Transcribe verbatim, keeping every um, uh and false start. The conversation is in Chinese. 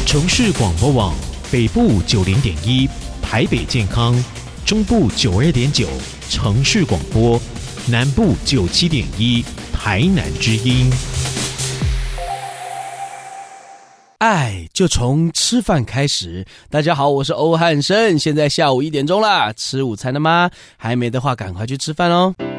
城市广播网北部九零点一，台北健康，中部九二点九，城市广播，南部九七点一，台南之音。 爱就从吃饭开始。大家好，我是欧汉生，现在下午一点钟啦，吃午餐了吗？还没的话赶快去吃饭哦。